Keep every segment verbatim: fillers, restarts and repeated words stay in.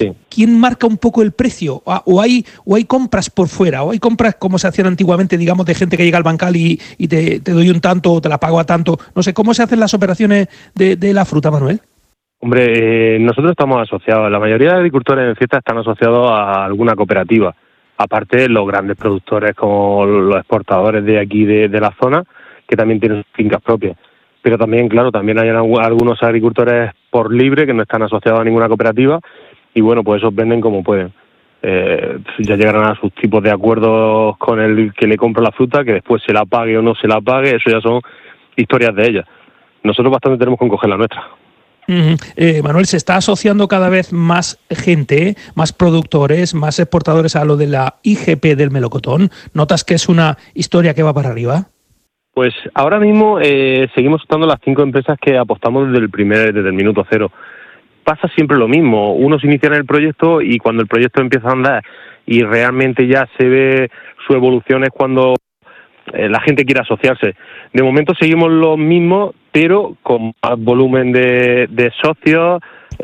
Sí. ¿Quién marca un poco el precio? ¿O hay, o hay compras por fuera? ¿O hay compras como se hacían antiguamente, digamos, de gente que llega al bancal y, y te, te doy un tanto o te la pago a tanto? No sé, ¿cómo se hacen las operaciones de, de la fruta, Manuel? Hombre, eh, nosotros estamos asociados, la mayoría de agricultores en fiesta están asociados a alguna cooperativa. Aparte, los grandes productores como los exportadores de aquí, de, de la zona, que también tienen fincas propias. Pero también, claro, también hay algunos agricultores por libre que no están asociados a ninguna cooperativa y, bueno, pues esos venden como pueden. Eh, ya llegarán a sus tipos de acuerdos con el que le compra la fruta, que después se la pague o no se la pague, eso ya son historias de ellas. Nosotros bastante tenemos con coger la nuestra. Uh-huh. eh, Manuel, se está asociando cada vez más gente, más productores, más exportadores a lo de la I G P del melocotón. ¿Notas que es una historia que va para arriba? Pues ahora mismo eh, seguimos estando las cinco empresas que apostamos desde el primer, desde el minuto cero. Pasa siempre lo mismo, uno se inicia en el proyecto y cuando el proyecto empieza a andar y realmente ya se ve su evolución es cuando eh, la gente quiere asociarse. De momento seguimos los mismos, pero con más volumen de, de socios,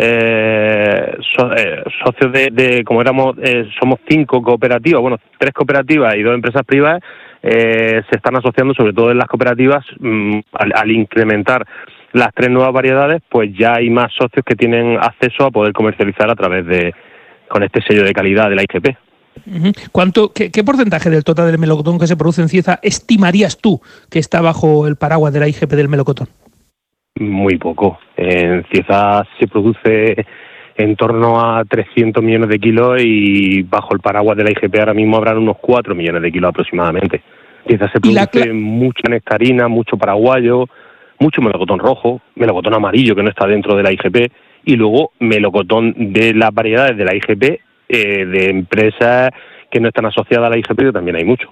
eh, so, eh, socios de, de como éramos, eh, somos cinco cooperativas, bueno, tres cooperativas y dos empresas privadas, eh, se están asociando sobre todo en las cooperativas mmm, al, al incrementar las tres nuevas variedades, pues ya hay más socios que tienen acceso a poder comercializar a través de, con este sello de calidad de la I G P. ¿Cuánto, qué, qué porcentaje del total del melocotón que se produce en Cieza estimarías tú que está bajo el paraguas de la I G P del melocotón? Muy poco. En Cieza se produce en torno a trescientos millones de kilos y bajo el paraguas de la I G P ahora mismo habrán unos cuatro millones de kilos aproximadamente. Cieza se produce cl- mucha nectarina, mucho paraguayo, mucho melocotón rojo, melocotón amarillo que no está dentro de la I G P y luego melocotón de las variedades de la I G P eh, de empresas que no están asociadas a la I G P, que también hay mucho.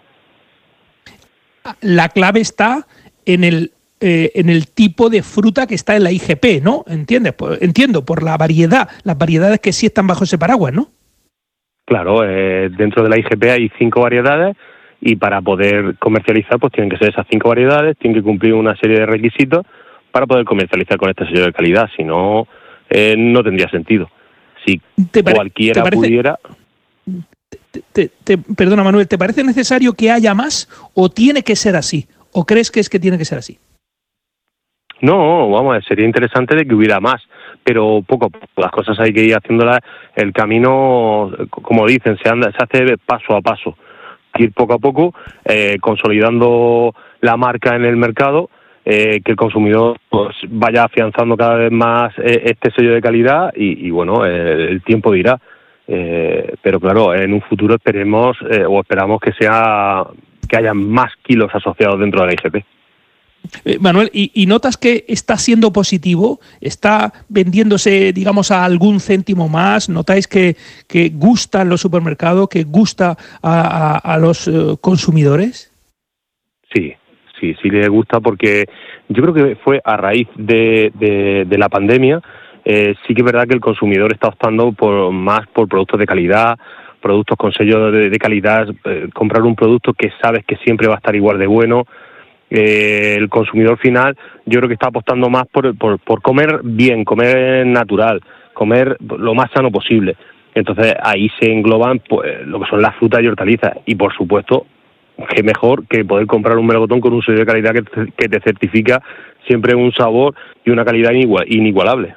La clave está en el eh, en el tipo de fruta que está en la I G P, ¿no? ¿Entiendes? Pues, entiendo, por la variedad, las variedades que sí están bajo ese paraguas, ¿no? Claro, eh, dentro de la I G P hay cinco variedades y para poder comercializar pues tienen que ser esas cinco variedades, tienen que cumplir una serie de requisitos para poder comercializar con este sello de calidad, si no, eh, no tendría sentido. Si pare- cualquiera pudiera... Te, te, te, perdona, Manuel, ¿te parece necesario que haya más o tiene que ser así? ¿O crees que es que tiene que ser así? No, vamos a ver, sería interesante de que hubiera más, pero poco a poco, las cosas hay que ir haciéndolas, el camino, como dicen, se anda, se hace paso a paso, ir poco a poco, eh, consolidando la marca en el mercado, eh, que el consumidor pues vaya afianzando cada vez más eh, este sello de calidad y, y bueno, eh, el tiempo dirá, eh, pero claro, en un futuro esperemos eh, o esperamos que sea que haya más kilos asociados dentro de la I G P. Eh, Manuel, ¿y, ¿y notas que está siendo positivo? ¿Está vendiéndose, digamos, a algún céntimo más? ¿Notáis que, que gusta en los supermercados, que gusta a, a, a los eh, consumidores? Sí, sí, sí le gusta porque yo creo que fue a raíz de, de, de la pandemia, eh, sí que es verdad que el consumidor está optando por más por productos de calidad, productos con sello de, de calidad, eh, comprar un producto que sabes que siempre va a estar igual de bueno. Eh, el consumidor final yo creo que está apostando más por, por, por comer bien, comer natural, comer lo más sano posible. Entonces ahí se engloban pues lo que son las frutas y hortalizas y por supuesto qué mejor que poder comprar un melocotón con un sello de calidad que te, que te certifica siempre un sabor y una calidad inigual, inigualable.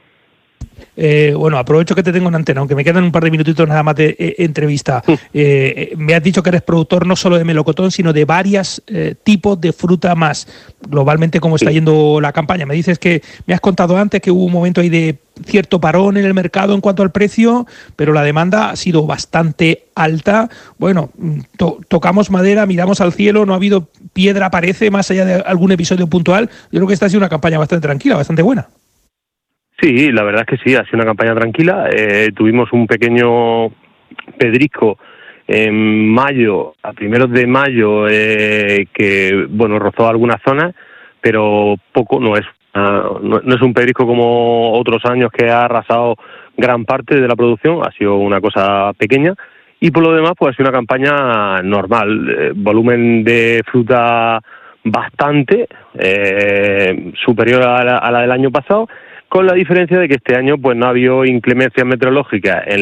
Eh, bueno, aprovecho que te tengo en antena, aunque me quedan un par de minutitos nada más de eh, entrevista. Eh, me has dicho que eres productor no solo de melocotón, sino de varios eh, tipos de fruta más. Globalmente, ¿cómo está sí. yendo la campaña? Me dices que, me has contado antes que hubo un momento ahí de cierto parón en el mercado en cuanto al precio, pero la demanda ha sido bastante alta. Bueno, to tocamos madera, miramos al cielo, no ha habido piedra, parece, más allá de algún episodio puntual. Yo creo que esta ha sido una campaña bastante tranquila, bastante buena. Sí, la verdad es que sí, ha sido una campaña tranquila. Eh, tuvimos un pequeño pedrisco en mayo, a primeros de mayo, eh, que bueno rozó algunas zonas, pero poco, no es, uh, no, no es un pedrisco como otros años que ha arrasado gran parte de la producción, ha sido una cosa pequeña. Y por lo demás, pues ha sido una campaña normal, eh, volumen de fruta bastante eh, superior a la, a la del año pasado, con la diferencia de que este año pues no ha habido inclemencias meteorológicas en